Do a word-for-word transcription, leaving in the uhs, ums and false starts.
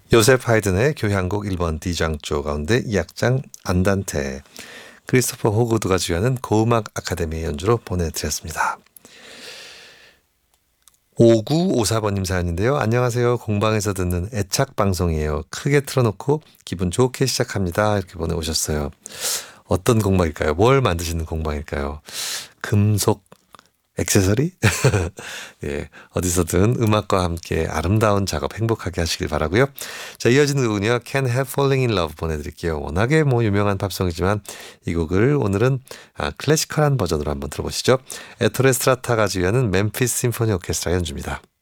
요셉 하이든의 교향곡 일 번 D장조 가운데 이 악장 안단테, 크리스토퍼 호그드가 주연한 고음악 아카데미 연주로 보내드렸습니다. 오구오사 번님 사연인데요. 안녕하세요. 공방에서 듣는 애착 방송이에요. 크게 틀어놓고 기분 좋게 시작합니다. 이렇게 보내오셨어요. 어떤 공방일까요? 뭘 만드시는 공방일까요? 금속 액세서리? 예, 어디서든 음악과 함께 아름다운 작업 행복하게 하시길 바라고요. 자, 이어지는 곡은요. Can't Help Falling in Love 보내드릴게요. 워낙에 뭐 유명한 팝송이지만 이 곡을 오늘은 아, 클래시컬한 버전으로 한번 들어보시죠. 에토레 스트라타가 지휘하는 멤피스 심포니 오케스트라 연주입니다.